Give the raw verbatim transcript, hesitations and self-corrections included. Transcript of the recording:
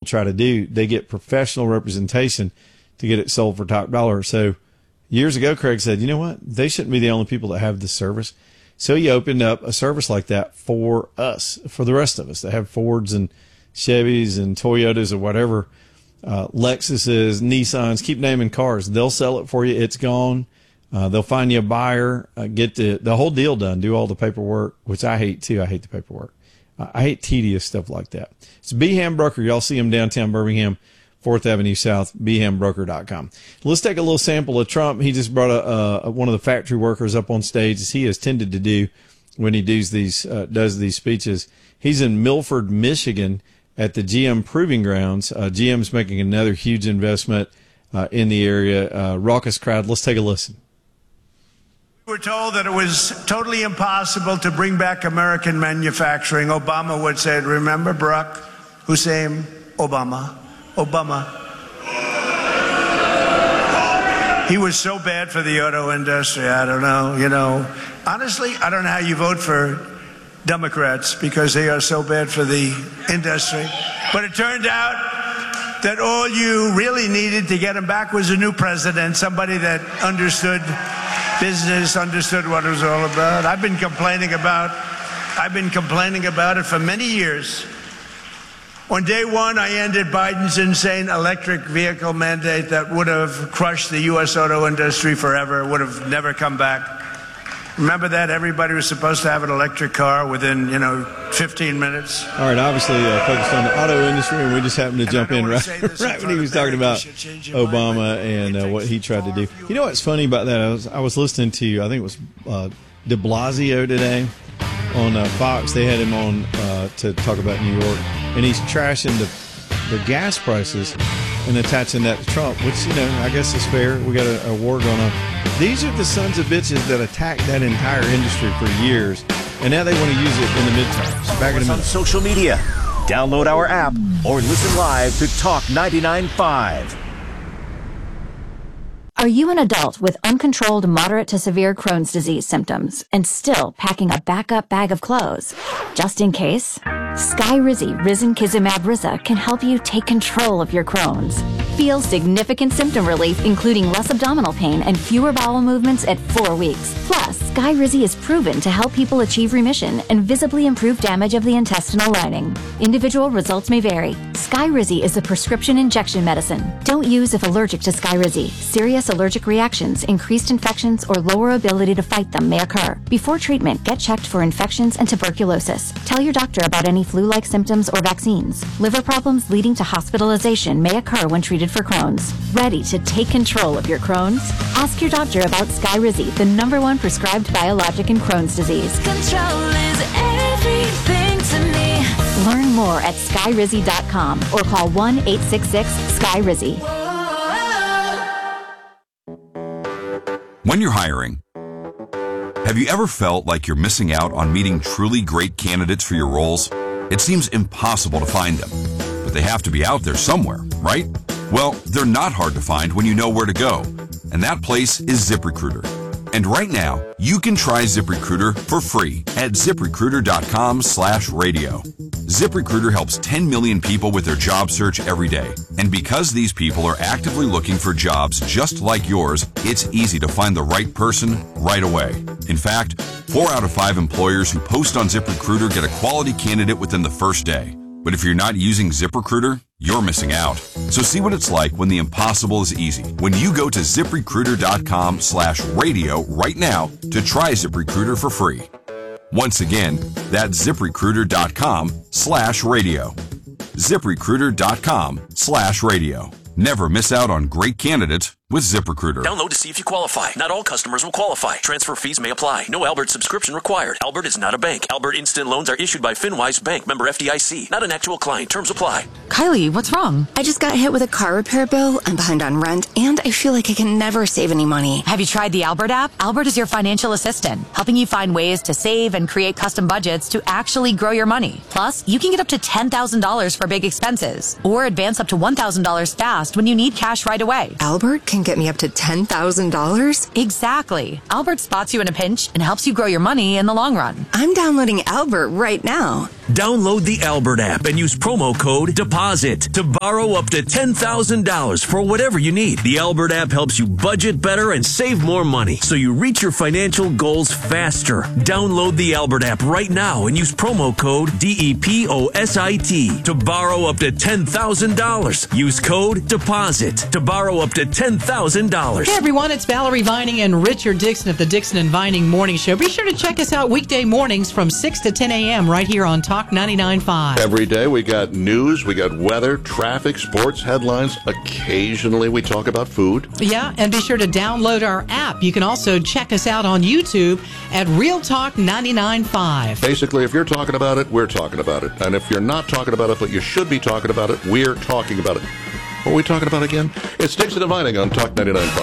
try to do. They get professional representation to get it sold for top dollar. So years ago, Craig said, you know what? They shouldn't be the only people that have this service. So he opened up a service like that for us, for the rest of us that have Fords and Chevys and Toyotas or whatever, uh, Lexuses, Nissans, keep naming cars. They'll sell it for you. It's gone. Uh, they'll find you a buyer, uh, get the, the whole deal done, do all the paperwork, which I hate too. I hate the paperwork. Uh, I hate tedious stuff like that. It's Behan Broker. Y'all see him downtown Birmingham, fourth Avenue South, behan broker dot com. Let's take a little sample of Trump. He just brought a, a, one of the factory workers up on stage, as he has tended to do when he does these, uh, does these speeches. He's in Milford, Michigan at the G M Proving Grounds. Uh, G M's making another huge investment uh, in the area. Uh, raucous crowd. Let's take a listen. We were told that it was totally impossible to bring back American manufacturing. Obama would say, remember Barack Hussein Obama? Obama. He was so bad for the auto industry. I don't know, you know. Honestly, I don't know how you vote for Democrats because they are so bad for the industry. But it turned out that all you really needed to get him back was a new president, somebody that understood business, understood what it was all about. I've been complaining about, I've been complaining about it for many years. On day one, I ended Biden's insane electric vehicle mandate that would have crushed the U S auto industry forever, would have never come back. Remember that? Everybody was supposed to have an electric car within, you know, fifteen minutes. All right, obviously uh, focused on the auto industry, and we just happened to and jump in right, right when he was talking about Obama and uh, what he tried to do. You know what's funny about that? I was, I was listening to, I think it was uh, de Blasio today on uh, Fox. They had him on uh, to talk about New York, and he's trashing the, the gas prices and attaching that to Trump, which, you know, I guess is fair. We got a, a war going on. These are the sons of bitches that attacked that entire industry for years, and now they want to use it in the midterms. Back in a minute. On social media, download our app, or listen live to Talk ninety-nine point five. Are you an adult with uncontrolled moderate to severe Crohn's disease symptoms and still packing a backup bag of clothes? Just in case, Skyrizi Risankizumab Riza can help you take control of your Crohn's. Feel significant symptom relief, including less abdominal pain and fewer bowel movements at four weeks. Plus, Skyrizi is proven to help people achieve remission and visibly improve damage of the intestinal lining. Individual results may vary. Skyrizi is a prescription injection medicine. Don't use if allergic to Skyrizi. Serious allergic reactions, increased infections, or lower ability to fight them may occur. Before treatment, get checked for infections and tuberculosis. Tell your doctor about any flu-like symptoms or vaccines. Liver problems leading to hospitalization may occur when treated for Crohn's. Ready to take control of your Crohn's? Ask your doctor about Skyrizi, the number one prescribed biologic in Crohn's disease. Control is everything to me. Learn more at skyrizi dot com or call one eight six six Skyrizi. When you're hiring, have you ever felt like you're missing out on meeting truly great candidates for your roles? It seems impossible to find them, but they have to be out there somewhere, right? Well, they're not hard to find when you know where to go, and that place is ZipRecruiter. And right now, you can try ZipRecruiter for free at ZipRecruiter.com slash radio. ZipRecruiter helps ten million people with their job search every day. And because these people are actively looking for jobs just like yours, it's easy to find the right person right away. In fact, four out of five employers who post on ZipRecruiter get a quality candidate within the first day. But if you're not using ZipRecruiter, you're missing out. So see what it's like when the impossible is easy. When you go to ZipRecruiter.com slash radio right now to try ZipRecruiter for free. Once again, that's ZipRecruiter.com slash radio. ZipRecruiter.com slash radio. Never miss out on great candidates with ZipRecruiter. Download to see if you qualify. Not all customers will qualify. Transfer fees may apply. No Albert subscription required. Albert is not a bank. Albert Instant Loans are issued by FinWise Bank, member F D I C. Not an actual client. Terms apply. Kylie, what's wrong? I just got hit with a car repair bill. I'm behind on rent, and I feel like I can never save any money. Have you tried the Albert app? Albert is your financial assistant, helping you find ways to save and create custom budgets to actually grow your money. Plus, you can get up to ten thousand dollars for big expenses, or advance up to one thousand dollars fast when you need cash right away. Albert can get me up to ten thousand dollars? Exactly. Albert spots you in a pinch and helps you grow your money in the long run. I'm downloading Albert right now. Download the Albert app and use promo code DEPOSIT to borrow up to ten thousand dollars for whatever you need. The Albert app helps you budget better and save more money so you reach your financial goals faster. Download the Albert app right now and use promo code D E P O S I T to borrow up to ten thousand dollars. Use code DEPOSIT to borrow up to ten thousand dollars. Hey everyone, it's Valerie Vining and Richard Dixon of the Dixon and Vining Morning Show. Be sure to check us out weekday mornings from six to ten a.m. right here on Talk ninety-nine point five. Every day we got news, we got weather, traffic, sports headlines. Occasionally we talk about food. Yeah, and be sure to download our app. You can also check us out on YouTube at Real Talk ninety-nine point five. Basically, if you're talking about it, we're talking about it. And if you're not talking about it, but you should be talking about it, we're talking about it. What are we talking about again? It's Dixon and Vining on Talk ninety-nine point five.